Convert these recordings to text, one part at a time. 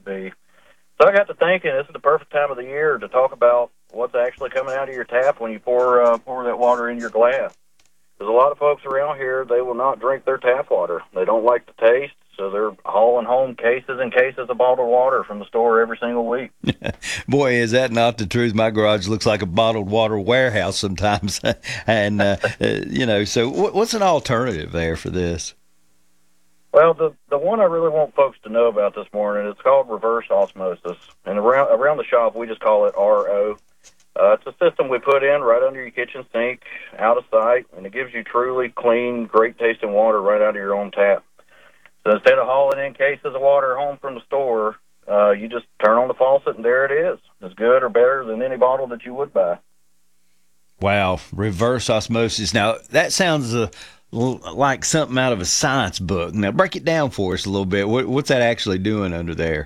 to be. So I got to thinking, this is the perfect time of the year to talk about what's actually coming out of your tap when you pour that water in your glass. There's a lot of folks around here, they will not drink their tap water. They don't like the taste, so they're hauling home cases and cases of bottled water from the store every single week. Boy, is that not the truth? My garage looks like a bottled water warehouse sometimes. And, so what's an alternative there for this? Well, the one I really want folks to know about this morning, it's called reverse osmosis. And around the shop, we just call it RO. It's a system we put in right under your kitchen sink, out of sight, and it gives you truly clean, great-tasting water right out of your own tap. So instead of hauling in cases of water home from the store, you just turn on the faucet, and there it is. It's good or better than any bottle that you would buy. Wow, reverse osmosis. Now, that sounds like something out of a science book. Now, break it down for us a little bit. What's that actually doing under there?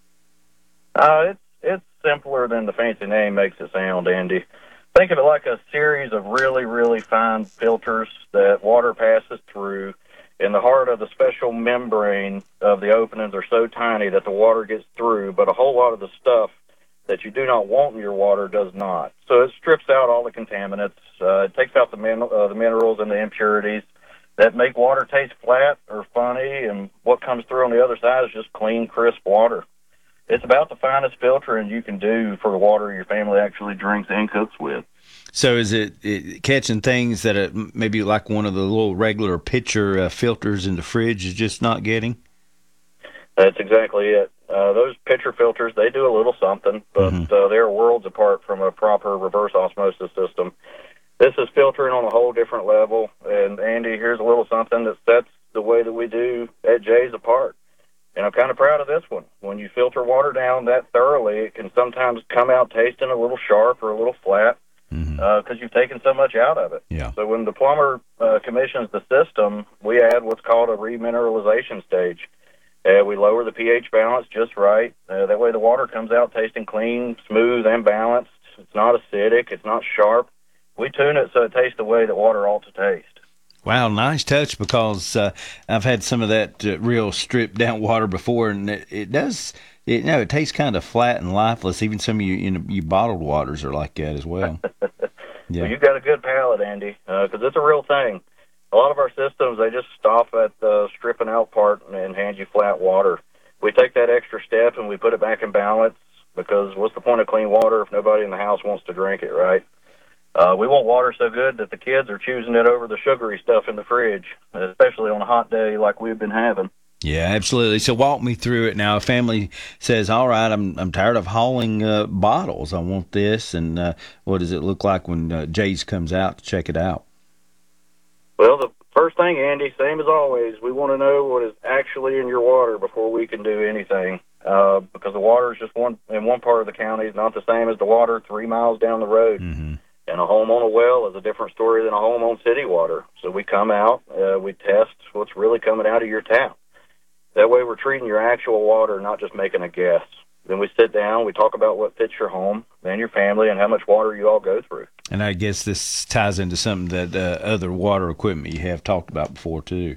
It's simpler than the fancy name makes it sound, Andy. Think of it like a series of really, really fine filters that water passes through. In the heart of the special membrane of the openings are so tiny that the water gets through, but a whole lot of the stuff that you do not want in your water does not. So it strips out all the contaminants. It takes out the minerals and the impurities that make water taste flat or funny, and what comes through on the other side is just clean, crisp water. It's about the finest filtering you can do for the water your family actually drinks and cooks with. So is it catching things that maybe like one of the little regular pitcher filters in the fridge is just not getting? That's exactly it. Those pitcher filters, they do a little something, but they're worlds apart from a proper reverse osmosis system. This is filtering on a whole different level. And, Andy, here's a little something that sets the way that we do at Jay's apart. And I'm kind of proud of this one. When you filter water down that thoroughly, it can sometimes come out tasting a little sharp or a little flat because you've taken so much out of it. Yeah. So when the plumber commissions the system, we add what's called a remineralization stage. We lower the pH balance just right. That way the water comes out tasting clean, smooth, and balanced. It's not acidic. It's not sharp. We tune it so it tastes the way that water ought to taste. Wow, nice touch, because I've had some of that real stripped down water before, and it does. It tastes kind of flat and lifeless. Even some of you bottled waters are like that as well. Yeah. Well, you've got a good palate, Andy, because it's a real thing. A lot of our systems, they just stop at the stripping out part and hand you flat water. We take that extra step and we put it back in balance, because what's the point of clean water if nobody in the house wants to drink it, right? We want water so good that the kids are choosing it over the sugary stuff in the fridge, especially on a hot day like we've been having. Yeah, absolutely. So walk me through it now. A family says, all right, I'm tired of hauling bottles. I want this. And what does it look like when Jace comes out to check it out? Well, the first thing, Andy, same as always, we want to know what is actually in your water before we can do anything, because the water is just in one part of the county is not the same as the water 3 miles down the road. Mm-hmm. And a home on a well is a different story than a home on city water. So we come out, we test what's really coming out of your tap. That way we're treating your actual water, not just making a guess. Then we sit down, we talk about what fits your home and your family and how much water you all go through. And I guess this ties into something that other water equipment you have talked about before, too.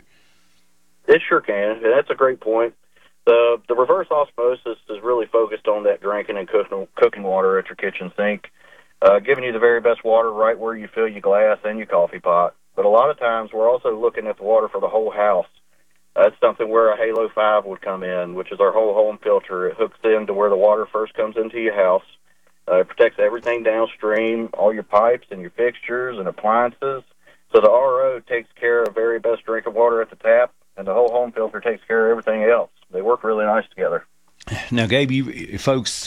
It sure can, and that's a great point. The reverse osmosis is really focused on that drinking and cooking water at your kitchen sink, giving you the very best water right where you fill your glass and your coffee pot. But a lot of times we're also looking at the water for the whole house. That's something where a Halo 5 would come in, which is our whole home filter. It hooks into where the water first comes into your house. It protects everything downstream, all your pipes and your fixtures and appliances. So the RO takes care of very best drinking water at the tap, and the whole home filter takes care of everything else. They work really nice together. Now, Gabe, you've folks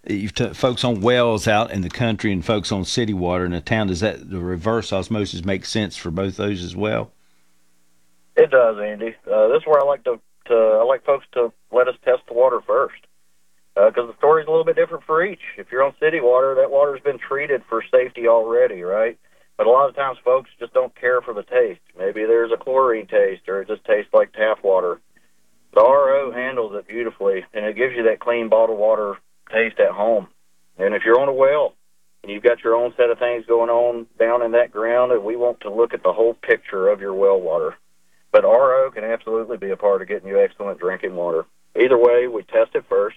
on wells out in the country and folks on city water in the town. Does that the reverse osmosis make sense for both those as well? It does, Andy. This is where I like folks to let us test the water first, because the story's a little bit different for each. If you're on city water, that water's been treated for safety already, right? But a lot of times folks just don't care for the taste. Maybe there's a chlorine taste, or it just tastes like tap water. The RO handles it beautifully, and it gives you that clean bottled water taste at home. And if you're on a well and you've got your own set of things going on down in that ground, we want to look at the whole picture of your well water. But RO can absolutely be a part of getting you excellent drinking water. Either way, we test it first.